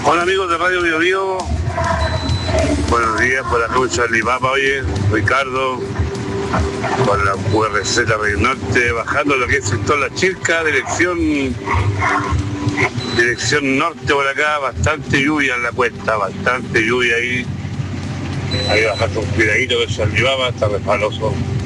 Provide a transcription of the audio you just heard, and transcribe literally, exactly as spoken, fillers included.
Hola amigos de Radio Bio Bio, buenos días por la lucha del Ipapa, oye, Ricardo, con la U R Z Río Norte, bajando lo que es sector La Chilca, dirección, dirección norte por acá, bastante lluvia en la cuesta, bastante lluvia ahí, ahí bajando un cuidadito que es el Ipapa, está resbaloso.